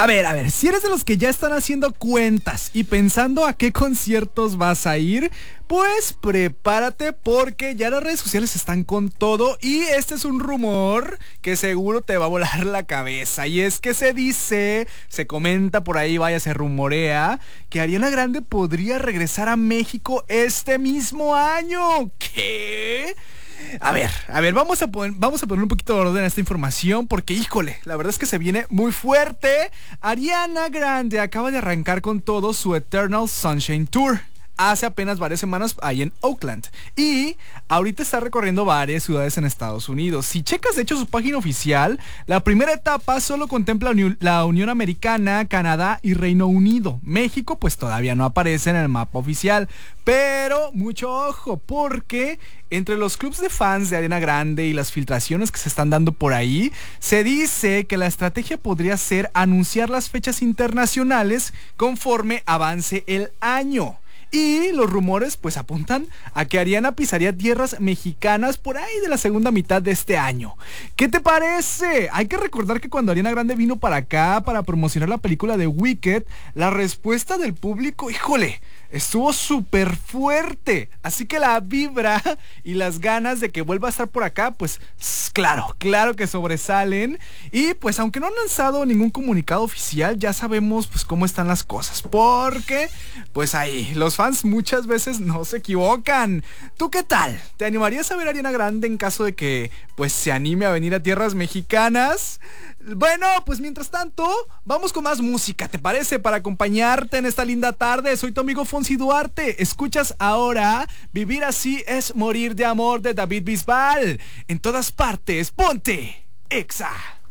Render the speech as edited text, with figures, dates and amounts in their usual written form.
A ver, si eres de los que ya están haciendo cuentas y pensando a qué conciertos vas a ir, pues prepárate porque ya las redes sociales están con todo y este es un rumor que seguro te va a volar la cabeza. Y es que se dice, se comenta por ahí, vaya, se rumorea que Ariana Grande podría regresar a México este mismo año. ¿Qué? A ver, vamos a poner un poquito de orden a esta información porque, híjole, la verdad es que se viene muy fuerte. Ariana Grande acaba de arrancar con todo su Eternal Sunshine Tour hace apenas varias semanas ahí en Oakland. Y ahorita está recorriendo varias ciudades en Estados Unidos. Si checas de hecho su página oficial, la primera etapa solo contempla la Unión Americana, Canadá y Reino Unido. México pues todavía no aparece en el mapa oficial. Pero mucho ojo, porque entre los clubs de fans de Ariana Grande y las filtraciones que se están dando por ahí, se dice que la estrategia podría ser anunciar las fechas internacionales conforme avance el año. Y los rumores pues apuntan a que Ariana pisaría tierras mexicanas por ahí de la segunda mitad de este año. ¿Qué te parece? Hay que recordar que cuando Ariana Grande vino para acá para promocionar la película de Wicked, la respuesta del público, híjole, estuvo súper fuerte. Así que la vibra y las ganas de que vuelva a estar por acá, pues claro que sobresalen. Y pues aunque no han lanzado ningún comunicado oficial, ya sabemos pues cómo están las cosas. Porque pues ahí, los fans muchas veces no se equivocan. ¿Tú qué tal? ¿Te animarías a ver a Ariana Grande en caso de que pues se anime a venir a tierras mexicanas? Bueno, pues mientras tanto, vamos con más música, ¿te parece? Para acompañarte en esta linda tarde. Soy tu amigo Fonsi Duarte. Escuchas ahora Vivir así es morir de amor de David Bisbal. En todas partes, ponte Exa.